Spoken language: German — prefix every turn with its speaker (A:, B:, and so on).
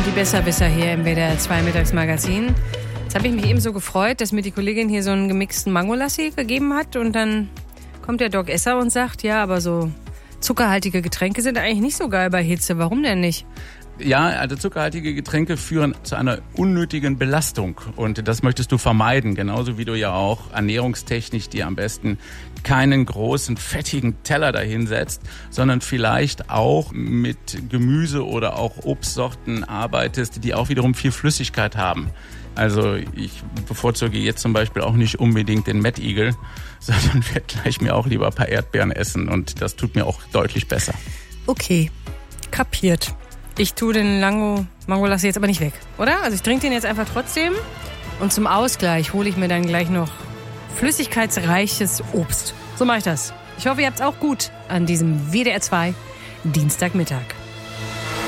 A: die Besserwisser hier im WDR 2 Mittagsmagazin. Jetzt habe ich mich eben so gefreut, dass mir die Kollegin hier so einen gemixten Mangolassi gegeben hat. Und dann kommt der Doc Esser und sagt, ja, aber so zuckerhaltige Getränke sind eigentlich nicht so geil bei Hitze. Warum denn nicht?
B: Ja, also zuckerhaltige Getränke führen zu einer unnötigen Belastung und das möchtest du vermeiden, genauso wie du ja auch ernährungstechnisch dir am besten keinen großen, fettigen Teller dahin setzt, sondern vielleicht auch mit Gemüse oder auch Obstsorten arbeitest, die auch wiederum viel Flüssigkeit haben. Also ich bevorzuge jetzt zum Beispiel auch nicht unbedingt den Mettigel, sondern werde gleich mir auch lieber ein paar Erdbeeren essen und das tut mir auch deutlich besser.
A: Okay, kapiert. Ich tue den Mangolassi jetzt aber nicht weg, oder? Also ich trinke den jetzt einfach trotzdem. Und zum Ausgleich hole ich mir dann gleich noch flüssigkeitsreiches Obst. So mache ich das. Ich hoffe, ihr habt's auch gut an diesem WDR 2 Dienstagmittag.